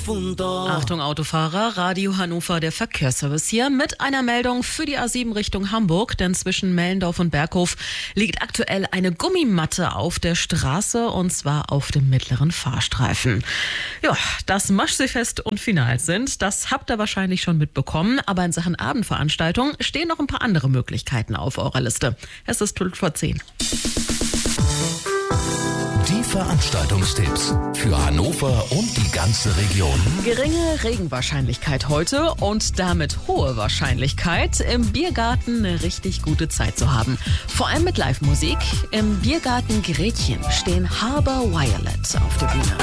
profundo. Achtung Autofahrer, Radio Hannover, der Verkehrsservice hier mit einer Meldung für die A7 Richtung Hamburg, denn zwischen Mellendorf und Berghof liegt aktuell eine Gummimatte auf der Straße und zwar auf dem mittleren Fahrstreifen. Ja, dass Maschsee-Fest und Finals sind, das habt ihr wahrscheinlich schon mitbekommen, aber in Sachen Abendveranstaltung stehen noch ein paar andere Möglichkeiten auf eurer Liste. Es ist 12:10. Die Veranstaltungstipps für Hannover und die ganze Region. Geringe Regenwahrscheinlichkeit heute und damit hohe Wahrscheinlichkeit, im Biergarten eine richtig gute Zeit zu haben. Vor allem mit Live-Musik. Im Biergarten Gretchen stehen Harbor Violet auf der Bühne.